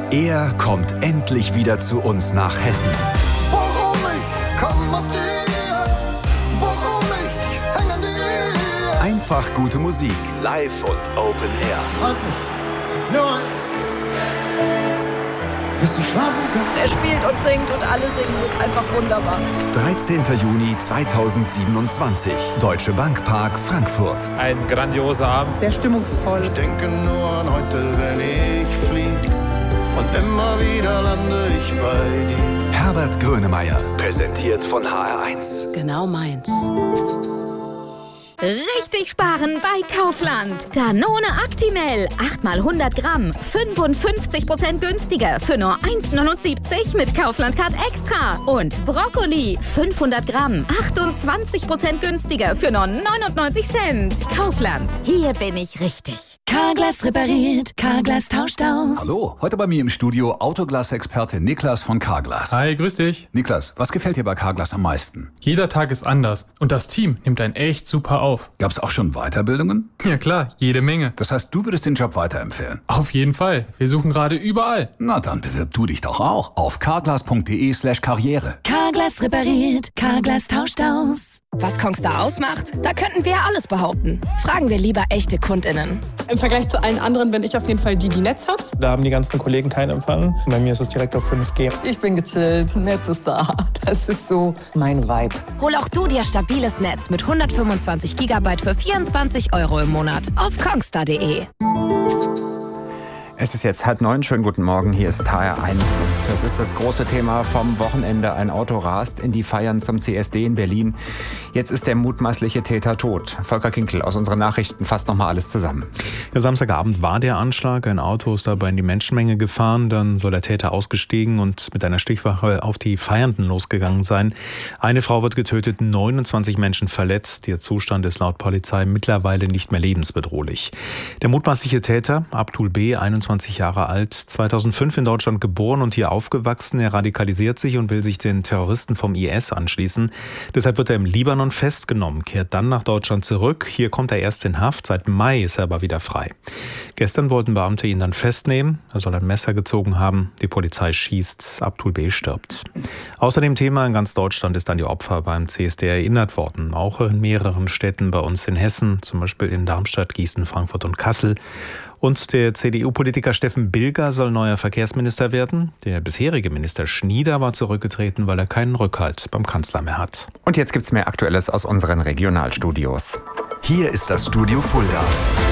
Er kommt endlich wieder zu uns nach Hessen. Warum ich komm aus dir, warum ich häng an dir. Einfach gute Musik, live und Open Air. Halt mich, nur bis ich schlafen kann. Er spielt und singt und alle singen mit. Einfach wunderbar. 13. Juni 2027, Deutsche Bank Park, Frankfurt. Ein grandioser Abend. Sehr stimmungsvoll. Ich denke nur an heute, wenn ich flieg. Und immer wieder lande ich bei dir. Herbert Grönemeyer, präsentiert von HR1. Genau meins. Richtig sparen bei Kaufland. Danone Actimel, 8 mal 100 Gramm, 55% günstiger für nur 1,79 mit Kaufland Card Extra. Und Brokkoli, 500 Gramm, 28% günstiger für nur 99 Cent. Kaufland, hier bin ich richtig. Carglass repariert, Carglass tauscht aus. Hallo, heute bei mir im Studio Autoglas-Experte Niklas von Carglass. Hi, grüß dich. Niklas, was gefällt dir bei Carglass am meisten? Jeder Tag ist anders und das Team nimmt einen echt super auf. Gab's auch schon Weiterbildungen? Ja klar, jede Menge. Das heißt, du würdest den Job weiterempfehlen? Auf jeden Fall. Wir suchen gerade überall. Na, dann bewirb du dich doch auch auf carglass.de/karriere. Carglass repariert, Carglass tauscht aus. Was Kongstar ausmacht? Da könnten wir alles behaupten. Fragen wir lieber echte KundInnen. Im Vergleich zu allen anderen bin ich auf jeden Fall die Netz hat. Da haben die ganzen Kollegen keinen Empfang. Bei mir ist es direkt auf 5G. Ich bin gechillt, Netz ist da. Das ist so mein Vibe. Hol auch du dir stabiles Netz mit 125 GB für 24 € im Monat auf kongstar.de. Es ist jetzt 8:30. Schönen guten Morgen, hier ist HR1. Das ist das große Thema vom Wochenende. Ein Auto rast in die Feiern zum CSD in Berlin. Jetzt ist der mutmaßliche Täter tot. Volker Kinkel aus unseren Nachrichten fasst nochmal alles zusammen. Ja, Samstagabend war der Anschlag. Ein Auto ist dabei in die Menschenmenge gefahren. Dann soll der Täter ausgestiegen und mit einer Stichwache auf die Feiernden losgegangen sein. Eine Frau wird getötet, 29 Menschen verletzt. Ihr Zustand ist laut Polizei mittlerweile nicht mehr lebensbedrohlich. Der mutmaßliche Täter, Abdul B., 21 Jahre alt, 2005 in Deutschland geboren und hier aufgewachsen. Er radikalisiert sich und will sich den Terroristen vom IS anschließen. Deshalb wird er im Libanon festgenommen, kehrt dann nach Deutschland zurück. Hier kommt er erst in Haft. Seit Mai ist er aber wieder frei. Gestern wollten Beamte ihn dann festnehmen. Er soll ein Messer gezogen haben. Die Polizei schießt. Abdul B. stirbt. Außer dem Thema in ganz Deutschland ist an die Opfer beim CSD erinnert worden. Auch in mehreren Städten bei uns in Hessen, zum Beispiel in Darmstadt, Gießen, Frankfurt und Kassel. Und der CDU-Politiker Steffen Bilger soll neuer Verkehrsminister werden. Der bisherige Minister Schnieder war zurückgetreten, weil er keinen Rückhalt beim Kanzler mehr hat. Und jetzt gibt's mehr Aktuelles aus unseren Regionalstudios. Hier ist das Studio Fulda.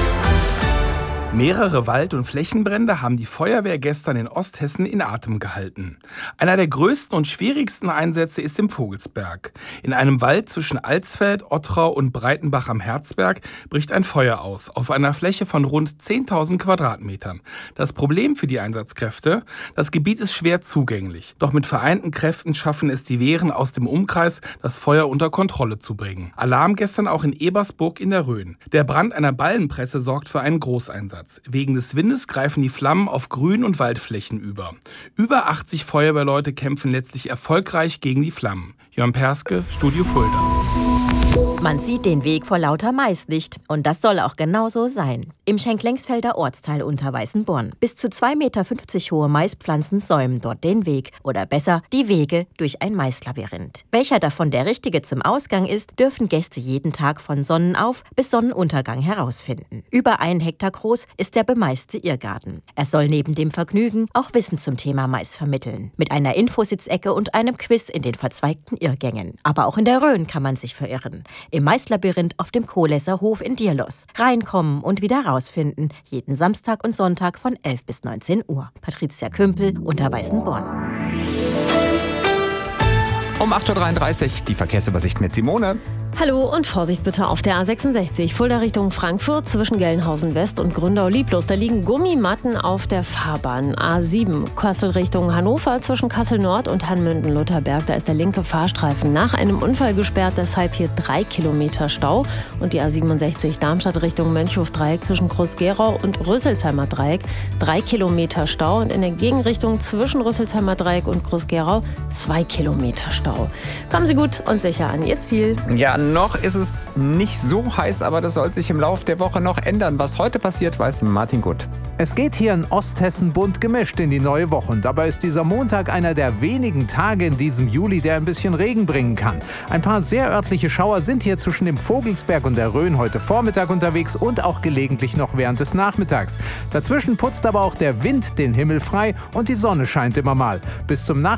Mehrere Wald- und Flächenbrände haben die Feuerwehr gestern in Osthessen in Atem gehalten. Einer der größten und schwierigsten Einsätze ist im Vogelsberg. In einem Wald zwischen Alsfeld, Ottrau und Breitenbach am Herzberg bricht ein Feuer aus, auf einer Fläche von rund 10.000 Quadratmetern. Das Problem für die Einsatzkräfte: das Gebiet ist schwer zugänglich. Doch mit vereinten Kräften schaffen es die Wehren aus dem Umkreis, das Feuer unter Kontrolle zu bringen. Alarm gestern auch in Ebersburg in der Rhön. Der Brand einer Ballenpresse sorgt für einen Großeinsatz. Wegen des Windes greifen die Flammen auf Grün- und Waldflächen über. Über 80 Feuerwehrleute kämpfen letztlich erfolgreich gegen die Flammen. Jörn Perske, Studio Fulda. Man sieht den Weg vor lauter Mais nicht. Und das soll auch genau so sein. Im Schenklengsfelder Ortsteil unter Weißenborn. Bis zu 2,50 Meter hohe Maispflanzen säumen dort den Weg. Oder besser, die Wege durch ein Maislabyrinth. Welcher davon der richtige zum Ausgang ist, dürfen Gäste jeden Tag von Sonnenauf bis Sonnenuntergang herausfinden. Über 1 Hektar groß ist der bemeiste Irrgarten. Er soll neben dem Vergnügen auch Wissen zum Thema Mais vermitteln. Mit einer Infositzecke und einem Quiz in den verzweigten Irrgängen. Aber auch in der Rhön kann man sich verirren. Im Maislabyrinth auf dem Kohlässer Hof in Dierlos. Reinkommen und wieder rausfinden. Jeden Samstag und Sonntag von 11 bis 19 Uhr. Patricia Kümpel unter Weißenborn. Um 8:33 Uhr die Verkehrsübersicht mit Simone. Hallo und Vorsicht bitte auf der A66 Fulda Richtung Frankfurt zwischen Gelnhausen West und Gründau-Lieblos. Da liegen Gummimatten auf der Fahrbahn. A7 Kassel Richtung Hannover zwischen Kassel Nord und Hanmünden-Lutherberg. Da ist der linke Fahrstreifen nach einem Unfall gesperrt, deshalb hier 3 Kilometer Stau. Und die A67 Darmstadt Richtung Mönchhof-Dreieck zwischen Groß-Gerau und Rüsselsheimer Dreieck 3 Kilometer Stau. Und in der Gegenrichtung zwischen Rüsselsheimer Dreieck und Groß-Gerau 2 Kilometer Stau. Kommen Sie gut und sicher an Ihr Ziel. Ja, Noch ist es nicht so heiß, aber das soll sich im Laufe der Woche noch ändern. Was heute passiert, weiß Martin Gutt. Es geht hier in Osthessen bunt gemischt in die neue Woche. Und dabei ist dieser Montag einer der wenigen Tage in diesem Juli, der ein bisschen Regen bringen kann. Ein paar sehr örtliche Schauer sind hier zwischen dem Vogelsberg und der Rhön heute Vormittag unterwegs und auch gelegentlich noch während des Nachmittags. Dazwischen putzt aber auch der Wind den Himmel frei und die Sonne scheint immer mal. Bis zum